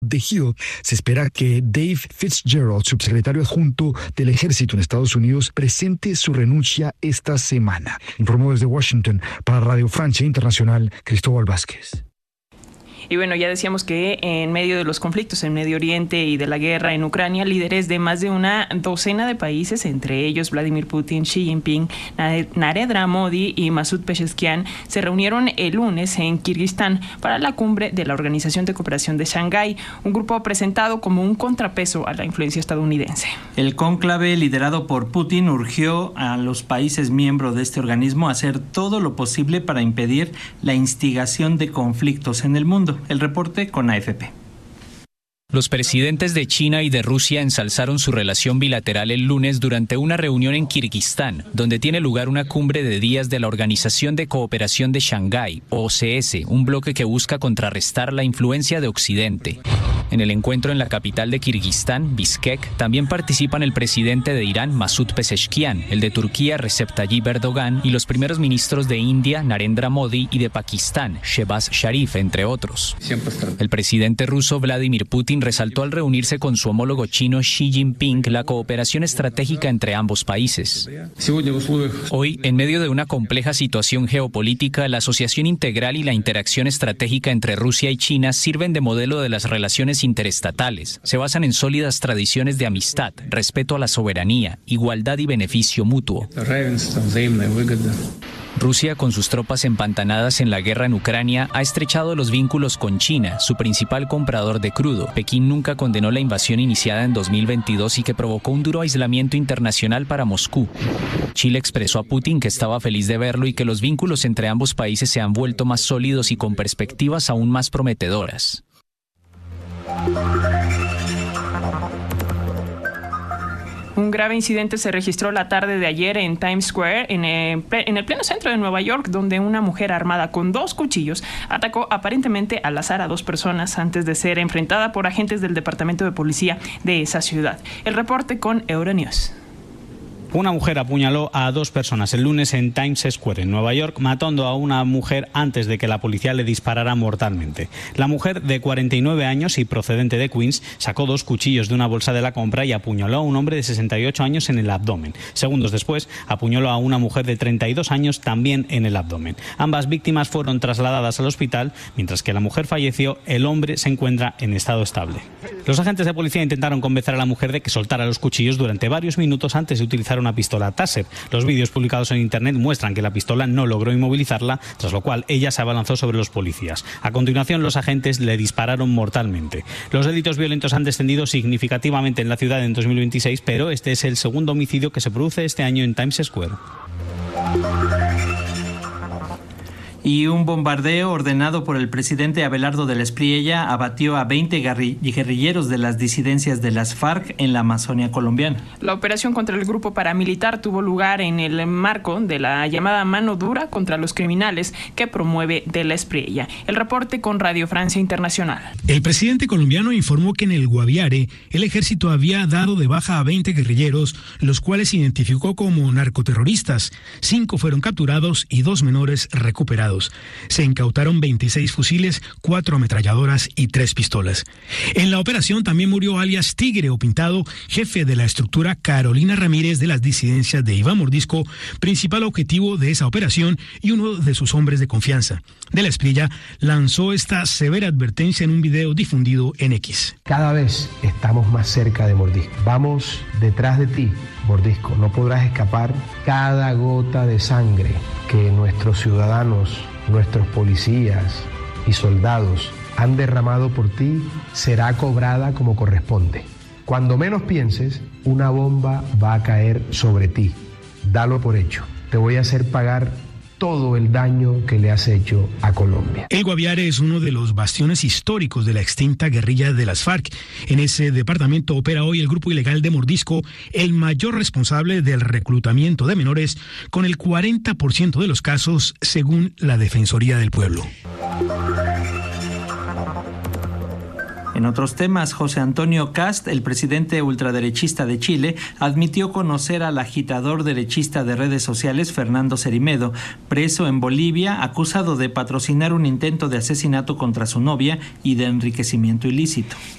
The Hill, se espera que Dave Fitzgerald, subsecretario adjunto del Ejército en Estados Unidos, presente su renuncia esta semana. Informó desde Washington para Radio Francia Internacional, Cristóbal Vázquez. Y bueno, ya decíamos que en medio de los conflictos en Medio Oriente y de la guerra en Ucrania, líderes de más de una docena de países, entre ellos Vladimir Putin, Xi Jinping, Narendra Modi y Masoud Pezeshkian, se reunieron el lunes en Kirguistán para la cumbre de la Organización de Cooperación de Shanghái, un grupo presentado como un contrapeso a la influencia estadounidense. El cónclave liderado por Putin urgió a los países miembros de este organismo a hacer todo lo posible para impedir la instigación de conflictos en el mundo. El reporte con AFP. Los presidentes de China y de Rusia ensalzaron su relación bilateral el lunes durante una reunión en Kirguistán, donde tiene lugar una cumbre de días de la Organización de Cooperación de Shanghái, OCS, un bloque que busca contrarrestar la influencia de Occidente. En el encuentro en la capital de Kirguistán, Bishkek, también participan el presidente de Irán, Masoud Pezeshkian, el de Turquía, Recep Tayyip Erdogan, y los primeros ministros de India, Narendra Modi, y de Pakistán, Shehbaz Sharif, entre otros. El presidente ruso, Vladimir Putin, resaltó al reunirse con su homólogo chino Xi Jinping la cooperación estratégica entre ambos países. Hoy, en medio de una compleja situación geopolítica, la asociación integral y la interacción estratégica entre Rusia y China sirven de modelo de las relaciones interestatales. Se basan en sólidas tradiciones de amistad, respeto a la soberanía, igualdad y beneficio mutuo. Rusia, con sus tropas empantanadas en la guerra en Ucrania, ha estrechado los vínculos con China, su principal comprador de crudo. Pekín nunca condenó la invasión iniciada en 2022 y que provocó un duro aislamiento internacional para Moscú. Chile expresó a Putin que estaba feliz de verlo y que los vínculos entre ambos países se han vuelto más sólidos y con perspectivas aún más prometedoras. Un grave incidente se registró la tarde de ayer en Times Square, en el pleno centro de Nueva York, donde una mujer armada con 2 cuchillos atacó aparentemente al azar a 2 personas antes de ser enfrentada por agentes del Departamento de Policía de esa ciudad. El reporte con Euronews. Una mujer apuñaló a 2 personas el lunes en Times Square, en Nueva York, matando a una mujer antes de que la policía le disparara mortalmente. La mujer, de 49 años y procedente de Queens, sacó 2 cuchillos de una bolsa de la compra y apuñaló a un hombre de 68 años en el abdomen. Segundos después, apuñaló a una mujer de 32 años también en el abdomen. Ambas víctimas fueron trasladadas al hospital, mientras que la mujer falleció. El hombre se encuentra en estado estable. Los agentes de policía intentaron convencer a la mujer de que soltara los cuchillos durante varios minutos antes de utilizar una pistola Taser. Los vídeos publicados en internet muestran que la pistola no logró inmovilizarla, tras lo cual ella se abalanzó sobre los policías. A continuación, los agentes le dispararon mortalmente. Los delitos violentos han descendido significativamente en la ciudad en 2026, pero este es el segundo homicidio que se produce este año en Times Square. Y un bombardeo ordenado por el presidente Abelardo del Espriella abatió a 20 guerrilleros de las disidencias de las FARC en la Amazonia colombiana. La operación contra el grupo paramilitar tuvo lugar en el marco de la llamada mano dura contra los criminales que promueve del Espriella. El reporte con Radio Francia Internacional. El presidente colombiano informó que en el Guaviare el ejército había dado de baja a 20 guerrilleros, los cuales identificó como narcoterroristas. 5 fueron capturados y 2 menores recuperados. Se incautaron 26 fusiles, 4 ametralladoras y 3 pistolas. En la operación también murió alias Tigre o Pintado, jefe de la estructura Carolina Ramírez de las disidencias de Iván Mordisco, principal objetivo de esa operación y uno de sus hombres de confianza. De la Espriella lanzó esta severa advertencia en un video difundido en X. Cada vez estamos más cerca de Mordisco. Vamos detrás de ti, Mordisco. No podrás escapar. Cada gota de sangre que nuestros ciudadanos, nuestros policías y soldados han derramado por ti será cobrada como corresponde. Cuando menos pienses, una bomba va a caer sobre ti. Dalo por hecho. Te voy a hacer pagar todo el daño que le has hecho a Colombia. El Guaviare es uno de los bastiones históricos de la extinta guerrilla de las FARC. En ese departamento opera hoy el grupo ilegal de Mordisco, el mayor responsable del reclutamiento de menores, con el 40% de los casos, según la Defensoría del Pueblo. En otros temas, José Antonio Kast, el presidente ultraderechista de Chile, admitió conocer al agitador derechista de redes sociales Fernando Cerimedo, preso en Bolivia, acusado de patrocinar un intento de asesinato contra su novia y de enriquecimiento ilícito.